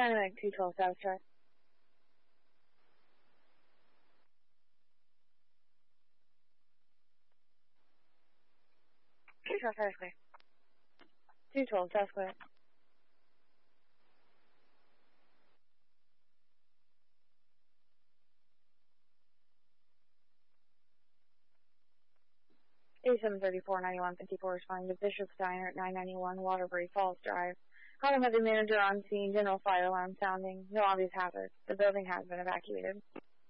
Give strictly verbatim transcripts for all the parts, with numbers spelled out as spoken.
Dynamic two twelve South Track. two twelve South Clear. two twelve South Clear. eighty-seven thirty-four, ninety-one fifty-four, responding to Bishop's Diner at nine ninety-one Waterbury Falls Drive. Calling with the manager on scene, general fire alarm sounding. No obvious hazard. The building has been evacuated.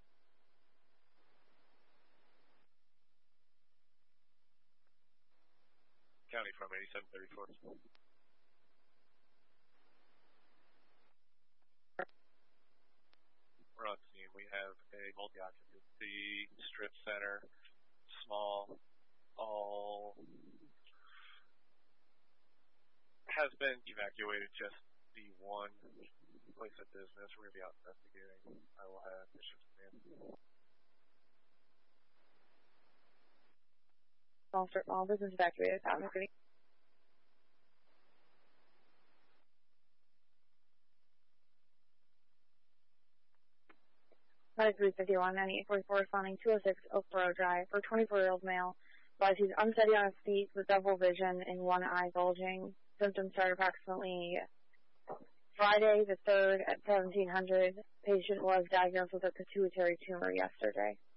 County from eighty-seven thirty-four. We're on scene. We have a multi-occupancy strip center, small, all has been evacuated, just the one place of business. We're going to be out investigating. I will have Bishop's command. All strip mall business evacuated. Sound good. ninety-three fifty-one, ninety-eight forty-four, responding two oh six Oakboro Drive for twenty-four-year-old male. Lies he's unsteady on his feet with double vision and one eye bulging. Symptoms start approximately Friday the third at seventeen hundred. Patient was diagnosed with a pituitary tumor yesterday.